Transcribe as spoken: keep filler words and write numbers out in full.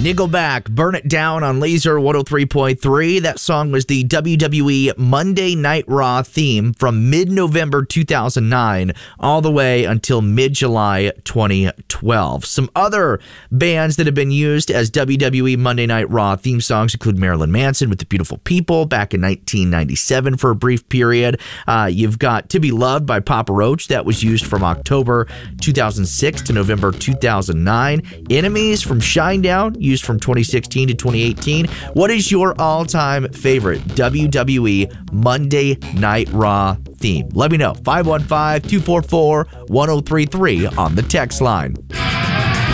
Nickelback, Burn It Down on Laser one oh three point three. That song was the W W E Monday Night Raw theme from mid-November two thousand nine all the way until mid-July twenty twelve. Some other bands that have been used as W W E Monday Night Raw theme songs include Marilyn Manson with The Beautiful People back in nineteen ninety-seven for a brief period. Uh, you've got To Be Loved by Papa Roach. That was used from October two thousand six to November two thousand nine. Enemies from Shinedown, used from twenty sixteen to twenty eighteen. What is your all-time favorite W W E Monday Night Raw theme? Let me know. five one five, two four four, one oh three three on the text line.